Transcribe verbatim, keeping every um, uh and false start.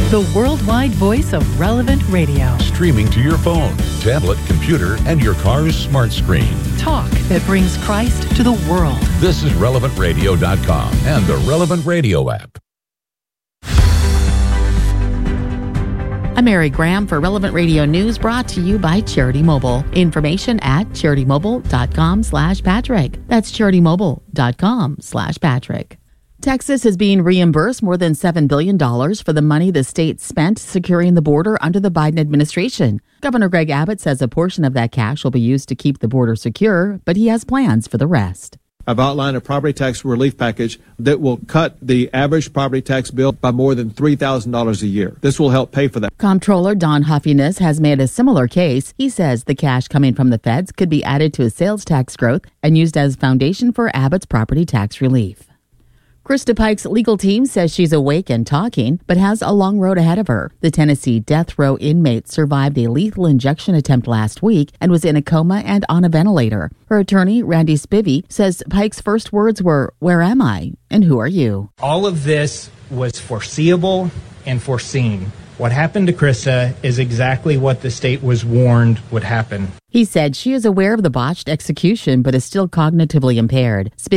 the worldwide voice of Relevant Radio. Streaming to your phone, tablet, computer, and your car's smart screen. Talk that brings Christ to the world. This is relevant radio dot com and the Relevant Radio app. I'm Mary Graham for Relevant Radio News, brought to you by Charity Mobile. Information at CharityMobile.com slash Patrick. That's CharityMobile.com slash Patrick. Texas is being reimbursed more than seven billion dollars for the money the state spent securing the border under the Biden administration. Governor Greg Abbott says a portion of that cash will be used to keep the border secure, but he has plans for the rest. I've outlined a property tax relief package that will cut the average property tax bill by more than three thousand dollars a year. This will help pay for that. Comptroller Don Huffiness has made a similar case. He says the cash coming from the feds could be added to sales tax growth and used as foundation for Abbott's property tax relief. Krista Pike's legal team says she's awake and talking, but has a long road ahead of her. The Tennessee death row inmate survived a lethal injection attempt last week and was in a coma and on a ventilator. Her attorney, Randy Spivey, says Pike's first words were, "Where am I? And who are you?" All of this was foreseeable and foreseen. What happened to Krista is exactly what the state was warned would happen. He said she is aware of the botched execution, but is still cognitively impaired.